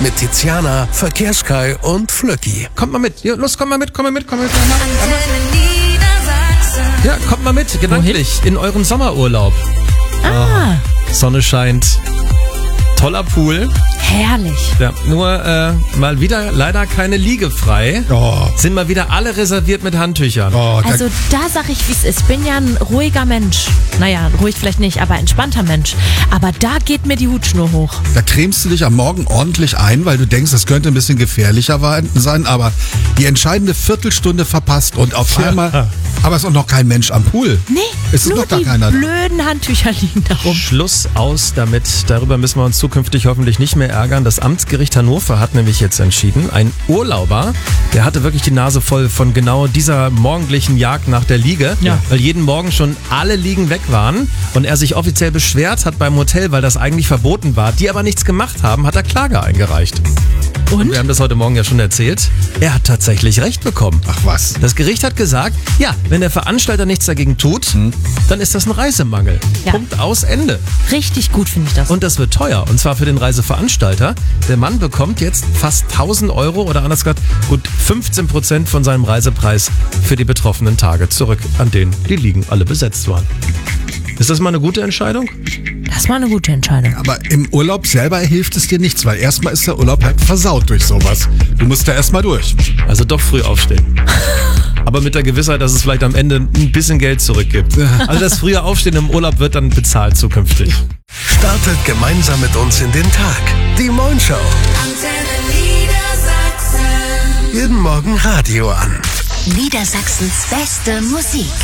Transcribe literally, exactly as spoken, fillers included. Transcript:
mit Tiziana, Verkehrskai und Flöcki. Kommt mal mit. Ja, los, komm mal mit, komm mal mit, komm mal mit. Komm mal. Ja, kommt mal mit, gedanklich, in euren Sommerurlaub. Ah. Oh, Sonne scheint. Toller Pool. Herrlich. Ja, nur äh, mal wieder leider keine Liege frei. Oh. Sind mal wieder alle reserviert mit Handtüchern. Oh, da, Also da sag ich, wie es ist. Ich bin ja ein ruhiger Mensch. Naja, ruhig vielleicht nicht, aber entspannter Mensch. Aber da geht mir die Hutschnur hoch. da cremst du dich am Morgen ordentlich ein, weil du denkst, das könnte ein bisschen gefährlicher sein, aber die entscheidende Viertelstunde verpasst und auf einmal, aber es ist auch noch kein Mensch am Pool. Nee, Es ist nur noch gar die keiner da. blöden Handtücher liegen da rum. Schluss aus damit. Darüber müssen wir uns zukünftig hoffentlich nicht mehr ärgern. Das Amtsgericht Hannover hat nämlich jetzt entschieden, ein Urlauber, der hatte wirklich die Nase voll von genau dieser morgendlichen Jagd nach der Liege, Ja. weil jeden Morgen schon alle Liegen weg waren und er sich offiziell beschwert hat beim Hotel, weil das eigentlich verboten war, die aber nichts gemacht haben, hat er Klage eingereicht. Und? Wir haben das heute Morgen ja schon erzählt. Er hat tatsächlich Recht bekommen. Ach was. Das Gericht hat gesagt, ja, wenn der Veranstalter nichts dagegen tut, dann ist das ein Reisemangel. Ja. Punkt, aus, Ende. Richtig gut finde ich das. Und das wird teuer. Und zwar für den Reiseveranstalter. Der Mann bekommt jetzt fast tausend Euro oder anders gesagt gut fünfzehn Prozent von seinem Reisepreis für die betroffenen Tage zurück, an denen die Liegen alle besetzt waren. Ist das mal eine gute Entscheidung? Das war eine gute Entscheidung. Aber im Urlaub selber hilft es dir nichts, weil erstmal ist der Urlaub halt versaut durch sowas. Du musst da erstmal durch. Also doch früh aufstehen. Aber mit der Gewissheit, dass es vielleicht am Ende ein bisschen Geld zurückgibt. Also das frühe Aufstehen im Urlaub wird dann bezahlt zukünftig. Startet gemeinsam mit uns in den Tag. Die Moin Show. Jeden Morgen Radio an. Niedersachsens beste Musik.